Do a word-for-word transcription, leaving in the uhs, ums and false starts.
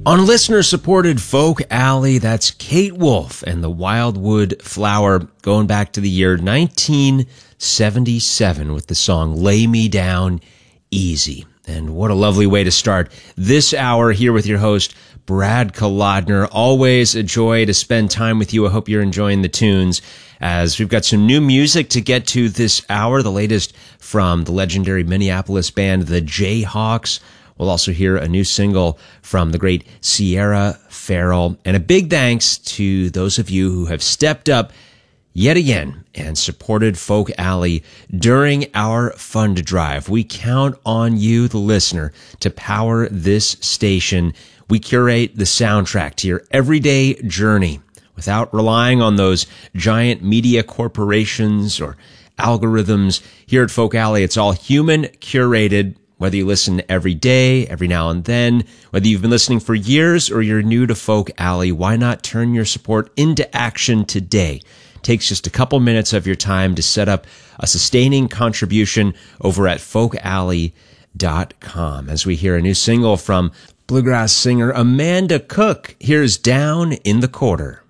On listener-supported Folk Alley, that's Kate Wolf and the Wildwood Flower, going back to the year nineteen seventy-seven with the song Lay Me Down Easy. And what a lovely way to start this hour here with your host, Brad Kolodner. Always a joy to spend time with you. I hope you're enjoying the tunes, as we've got some new music to get to this hour, the latest from the legendary Minneapolis band, the Jayhawks. We'll also hear a new single from the great Sierra Farrell. And a big thanks to those of you who have stepped up yet again and supported Folk Alley during our fund drive. We count on you, the listener, to power this station. We curate the soundtrack to your everyday journey without relying on those giant media corporations or algorithms. Here at Folk Alley, it's all human curated. Whether you listen every day, every now and then, whether you've been listening for years or you're new to Folk Alley, why not turn your support into action today? It takes just a couple minutes of your time to set up a sustaining contribution over at folk alley dot com. As we hear a new single from bluegrass singer Amanda Cook, here's Down in the Quarter.